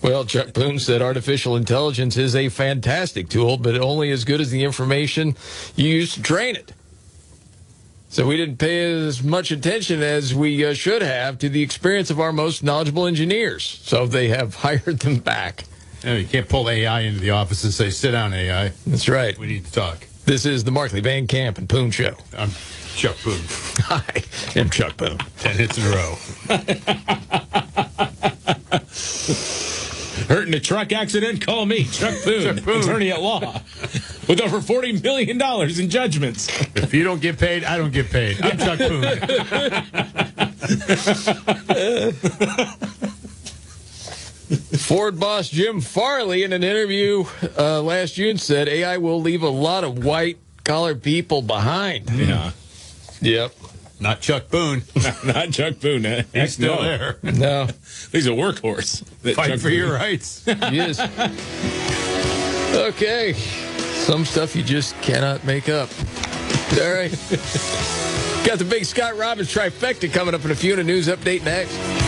Well, Chuck Boone said artificial intelligence is a fantastic tool, but only as good as the information you use to train it. So we didn't pay as much attention as we should have to the experience of our most knowledgeable engineers. So they have hired them back. No, you can't pull AI into the office and say, sit down, AI. That's right. We need to talk. This is the Markley, Van Camp, and Boone Show. I'm Chuck Boone. Hi, I'm Chuck Boone. 10 hits in a row. Hurt in a truck accident? Call me, Chuck Boone, attorney at law, with over $40 million in judgments. If you don't get paid, I don't get paid. I'm Chuck Boone. Ford boss Jim Farley, in an interview last June, said AI will leave a lot of white-collar people behind. Yeah. Yep. Not Chuck Boone. Not Chuck Boone. He's still there. No. He's a workhorse. Fight for your rights. He is. Okay. Some stuff you just cannot make up. All right. Got the big Scott Robbins trifecta coming up in a few, and a news update next.